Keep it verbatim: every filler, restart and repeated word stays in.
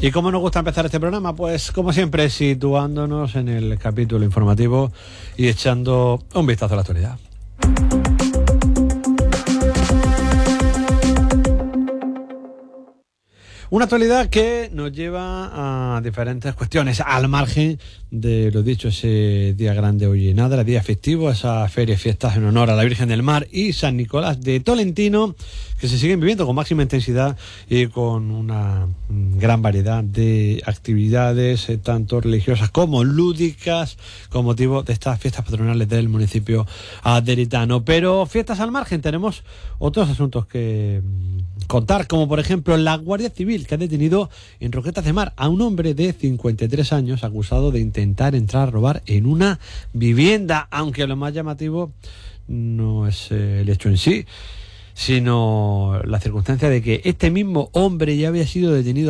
¿Y cómo nos gusta empezar este programa? Pues como siempre, situándonos en el capítulo informativo y echando un vistazo a la actualidad. Una actualidad que nos lleva a diferentes cuestiones, al margen de lo dicho, ese día grande hoy en Adra, día festivo, esas ferias y fiestas en honor a la Virgen del Mar y San Nicolás de Tolentino, que se siguen viviendo con máxima intensidad y con una gran variedad de actividades, eh, tanto religiosas como lúdicas, con motivo de estas fiestas patronales del municipio aderitano. Pero fiestas al margen, tenemos otros asuntos que contar, como por ejemplo la Guardia Civil, que ha detenido en Roquetas de Mar a un hombre de cincuenta y tres años acusado de intentar entrar a robar en una vivienda, aunque lo más llamativo no es el hecho en sí, sino la circunstancia de que este mismo hombre ya había sido detenido